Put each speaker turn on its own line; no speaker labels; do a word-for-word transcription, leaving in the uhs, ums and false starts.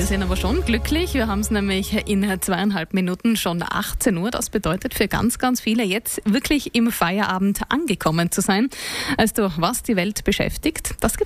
Wir sind aber schon glücklich. Wir haben es nämlich in zweieinhalb Minuten schon achtzehn Uhr. Das bedeutet für ganz, ganz viele jetzt wirklich im Feierabend angekommen zu sein. Also was die Welt beschäftigt, das gibt's